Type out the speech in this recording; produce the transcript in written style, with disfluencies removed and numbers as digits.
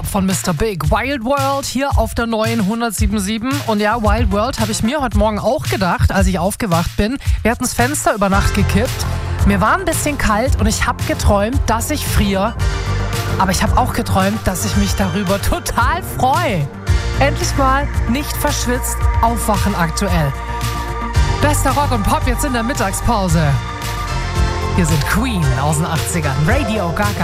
von Mr. Big. Wild World hier auf der neuen 107.7. Und ja, Wild World habe ich mir heute Morgen auch gedacht, als ich aufgewacht bin. Wir hatten das Fenster über Nacht gekippt. Mir war ein bisschen kalt und ich habe geträumt, dass ich friere. Aber ich habe auch geträumt, dass ich mich darüber total freue. Endlich mal nicht verschwitzt aufwachen aktuell. Bester Rock und Pop jetzt in der Mittagspause. Hier sind Queen aus den 80ern. Radio Gaga.